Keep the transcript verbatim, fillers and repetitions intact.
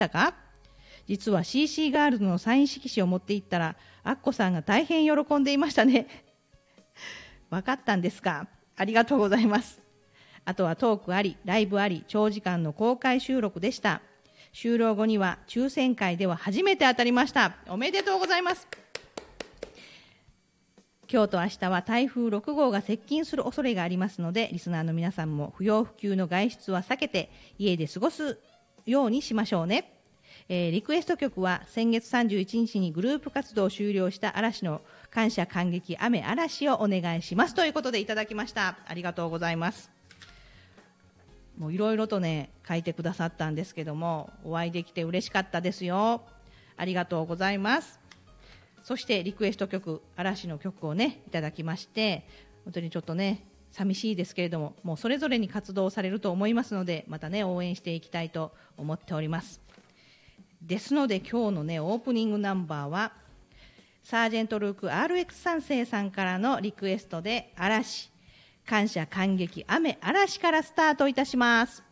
たか？実は シーシー ガールズのサイン色紙を持って行ったら、アッコさんが大変喜んでいましたね。分かったんですか？ありがとうございます。あとはトークあり、ライブあり、長時間の公開収録でした。終了後には抽選会では初めて当たりました。おめでとうございます。今日と明日は台風ろく号が接近する恐れがありますので、リスナーの皆さんも不要不急の外出は避けて家で過ごすようにしましょうね。えー、リクエスト曲は先月さんじゅういちにちにグループ活動を終了した嵐の感謝感激雨嵐をお願いしますということでいただきました。ありがとうございます。もういろいろとね書いてくださったんですけども、お会いできて嬉しかったですよ。ありがとうございます。そしてリクエスト曲、嵐の曲をねいただきまして、本当にちょっとね寂しいですけれども、もうそれぞれに活動されると思いますので、またね応援していきたいと思っております。ですので今日のねオープニングナンバーはサージェントルーク アールエックス 三世さんからのリクエストで、嵐感謝感激雨嵐からスタートいたします。